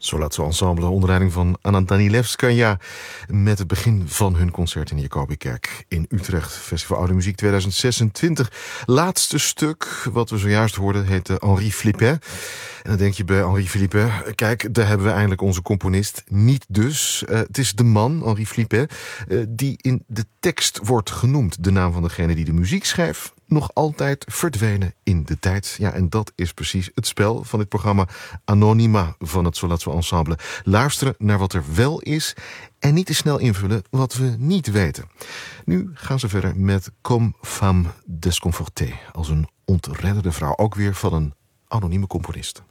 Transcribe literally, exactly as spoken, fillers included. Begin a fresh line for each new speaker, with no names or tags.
Solatso Ensemble onder leiding van Anna Danilevskaya met het begin van hun concert in de Jacobikerk in Utrecht. Festival Oude Muziek tweeduizend zesentwintig. Laatste stuk wat we zojuist hoorden heette Henri Flippin. En dan denk je bij Henri Flippin, kijk, daar hebben we eindelijk onze componist. Niet dus. Uh, het is de man, Henri Flippin, uh, die in de tekst wordt genoemd. De naam van degene die de muziek schrijft, nog altijd verdwenen in de tijd. Ja, en dat is precies het spel van dit programma Anonyma van het Solatso Ensemble. Luisteren naar wat er wel is en niet te snel invullen wat we niet weten. Nu gaan ze verder met Comme femme desconfortée, als een ontredderde vrouw. Ook weer van een anonieme componist.